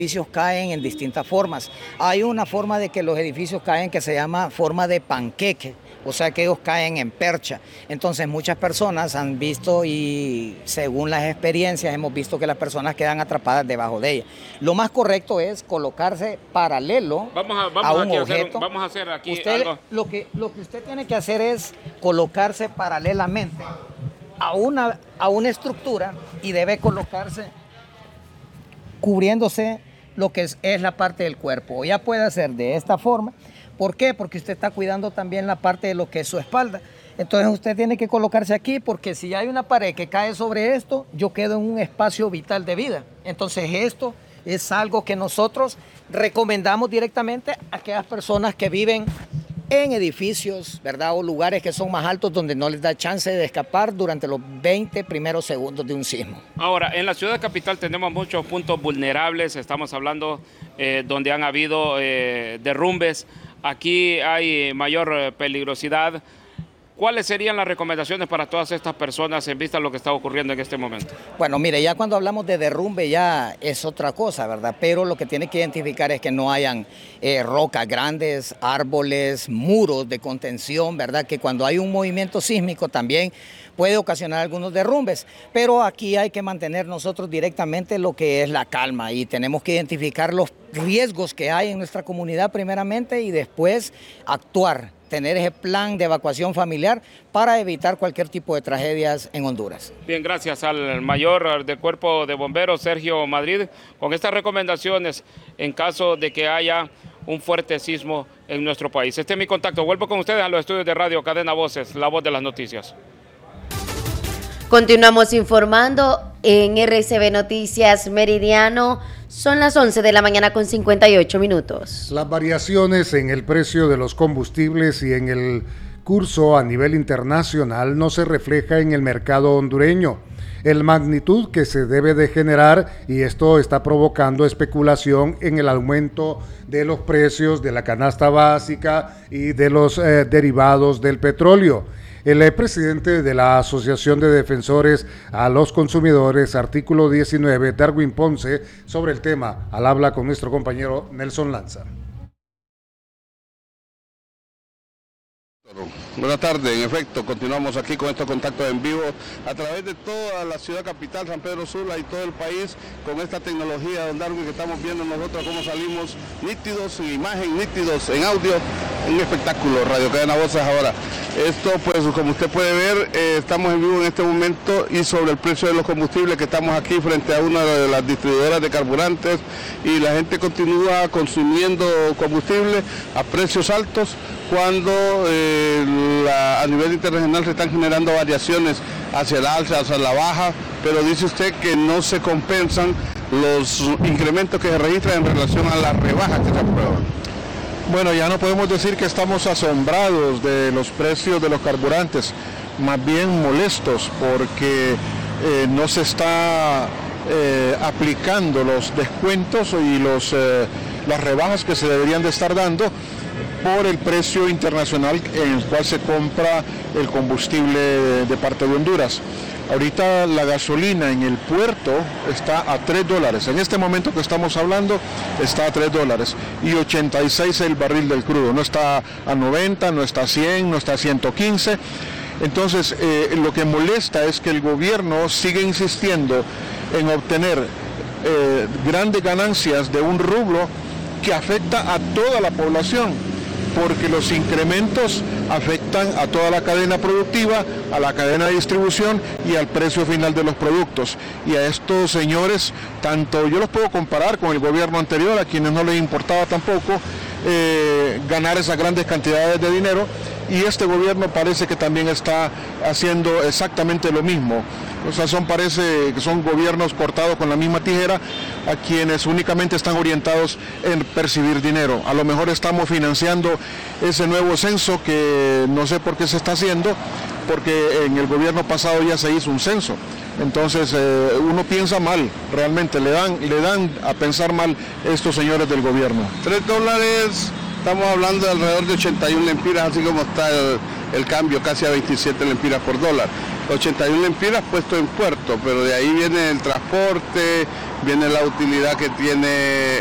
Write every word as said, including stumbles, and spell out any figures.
edificios caen en distintas formas. Hay una forma de que los edificios caen que se llama forma de panqueque, o sea que ellos caen en percha. Entonces muchas personas han visto y según las experiencias hemos visto que las personas quedan atrapadas debajo de ella. Lo más correcto es colocarse paralelo vamos a, vamos a un aquí objeto. A hacer, vamos a hacer aquí usted, algo. Lo que, lo que usted tiene que hacer es colocarse paralelamente a una, a una estructura y debe colocarse cubriéndose lo que es, es la parte del cuerpo. O ya puede hacer de esta forma. ¿Por qué? Porque usted está cuidando también la parte de lo que es su espalda. Entonces usted tiene que colocarse aquí porque si hay una pared que cae sobre esto, yo quedo en un espacio vital de vida. Entonces esto es algo que nosotros recomendamos directamente a aquellas personas que viven en edificios, ¿verdad? O lugares que son más altos donde no les da chance de escapar durante los veinte primeros segundos de un sismo. Ahora, en la ciudad capital tenemos muchos puntos vulnerables, estamos hablando eh, donde han habido eh, derrumbes, aquí hay mayor peligrosidad. ¿Cuáles serían las recomendaciones para todas estas personas en vista de lo que está ocurriendo en este momento? Bueno, mire, ya cuando hablamos de derrumbe ya es otra cosa, ¿verdad? Pero lo que tiene que identificar es que no hayan eh, rocas grandes, árboles, muros de contención, ¿verdad? Que cuando hay un movimiento sísmico también puede ocasionar algunos derrumbes. Pero aquí hay que mantener nosotros directamente lo que es la calma y tenemos que identificar los riesgos que hay en nuestra comunidad primeramente y después actuar. Tener ese plan de evacuación familiar para evitar cualquier tipo de tragedias en Honduras. Bien, gracias al mayor del Cuerpo de Bomberos, Sergio Madrid, con estas recomendaciones en caso de que haya un fuerte sismo en nuestro país. Este es mi contacto. Vuelvo con ustedes a los estudios de Radio Cadena Voces, la voz de las noticias. Continuamos informando en R C B Noticias Meridiano. Son las once de la mañana con cincuenta y ocho minutos. Las variaciones en el precio de los combustibles y en el curso a nivel internacional no se refleja en el mercado hondureño. El magnitud que se debe de generar y esto está provocando especulación en el aumento de los precios de la canasta básica y de los eh, derivados del petróleo. El presidente de la Asociación de Defensores a los Consumidores, artículo diecinueve, Darwin Ponce, sobre el tema, al habla con nuestro compañero Nelson Lanza. Buenas tardes, en efecto, continuamos aquí con estos contactos en vivo a través de toda la ciudad capital, San Pedro Sula y todo el país, con esta tecnología, don Darwin, que estamos viendo nosotros cómo salimos nítidos en imagen, nítidos en audio, un espectáculo, Radio Cadena Voces ahora. Esto, pues, como usted puede ver, eh, estamos en vivo en este momento y sobre el precio de los combustibles, que estamos aquí frente a una de las distribuidoras de carburantes y la gente continúa consumiendo combustible a precios altos cuando eh, la, a nivel internacional se están generando variaciones hacia el alza, hacia la baja, pero dice usted que no se compensan los incrementos que se registran en relación a las rebajas que se aprueban. Bueno, ya no podemos decir que estamos asombrados de los precios de los carburantes, más bien molestos porque eh, no se está eh, aplicando los descuentos y los, eh, las rebajas que se deberían de estar dando por el precio internacional en el cual se compra el combustible de, de parte de Honduras. Ahorita la gasolina en el puerto está a tres dólares. En este momento que estamos hablando está a tres dólares y ochenta y seis el barril del crudo. No está a noventa, no está a cien, no está a ciento quince. Entonces eh, lo que molesta es que el gobierno sigue insistiendo en obtener eh, grandes ganancias de un rublo que afecta a toda la población, porque los incrementos afectan a toda la cadena productiva, a la cadena de distribución y al precio final de los productos. Y a estos señores, tanto yo los puedo comparar con el gobierno anterior, a quienes no les importaba tampoco eh, ganar esas grandes cantidades de dinero, y este gobierno parece que también está haciendo exactamente lo mismo. O sea, son, parece que son gobiernos cortados con la misma tijera, a quienes únicamente están orientados en percibir dinero. A lo mejor estamos financiando ese nuevo censo que no sé por qué se está haciendo, porque en el gobierno pasado ya se hizo un censo. Entonces eh, uno piensa mal, realmente le dan, le dan a pensar mal estos señores del gobierno. Tres dólares, estamos hablando de alrededor de ochenta y una lempiras, así como está el, el cambio casi a veintisiete lempiras por dólar. ochenta y una lempiras puesto en puerto, pero de ahí viene el transporte, viene la utilidad que tiene